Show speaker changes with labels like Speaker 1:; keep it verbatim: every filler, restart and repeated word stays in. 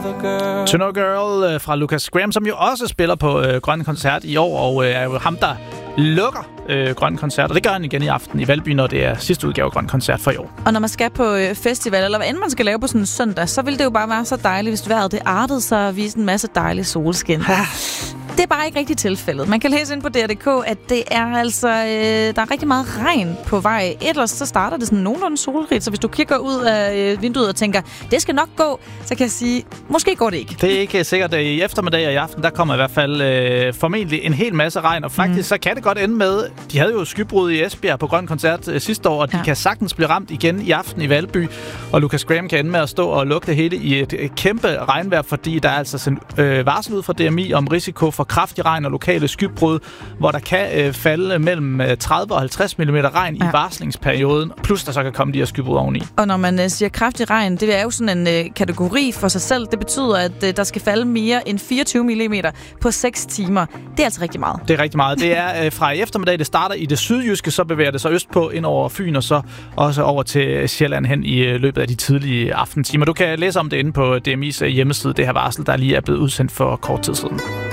Speaker 1: To Know Girl fra Lucas Graham, som jo også spiller på øh, Grøn Koncert i år, og øh, er jo ham, der lukker øh, Grøn Koncert, og det gør han igen i aften i Valby, når det er sidste udgave af Grøn Koncert for i år.
Speaker 2: Og når man skal på øh, festival, eller hvad end man skal lave på sådan en søndag, så vil det jo bare være så dejligt, hvis vejret det artede sig og vise en masse dejlige solskin. Det er bare ikke rigtig tilfældet. Man kan læse ind på D R punktum D K, at det er altså øh, der er rigtig meget regn på vej. Ellers så starter det sådan nogenlunde solrigt, så hvis du kigger ud af øh, vinduet og tænker, det skal nok gå, så kan jeg sige, måske går det ikke.
Speaker 1: Det er ikke sikkert. I eftermiddag og i aften, der kommer i hvert fald øh, formentlig en hel masse regn, og faktisk mm. så kan det godt ende med, de havde jo skybrud i Esbjerg på Grøn Koncert øh, sidste år, og de ja. kan sagtens blive ramt igen i aften i Valby, og Lucas Graham kan ende med at stå og lukke det hele i et, et kæmpe regnvejr, fordi der er altså sendt øh, varsel ud fra D M I om risiko for kraftig regn og lokale skybrud, hvor der kan øh, falde mellem tredive og halvtreds millimeter regn ja. i varslingsperioden, plus der så kan komme de her skybrud oveni.
Speaker 2: Og når man øh, siger kraftig regn, det er jo sådan en øh, kategori for sig selv. Det betyder, at øh, der skal falde mere end fireogtyve millimeter på seks timer. Det er altså rigtig meget.
Speaker 1: Det er rigtig meget. Det er øh, fra i eftermiddag, det starter i det sydjyske, så bevæger det sig østpå ind over Fyn, og så også over til Sjælland hen i øh, løbet af de tidlige aftentimer. Du kan læse om det inde på D M I's hjemmeside, det her varsel, der lige er blevet udsendt for kort tid siden.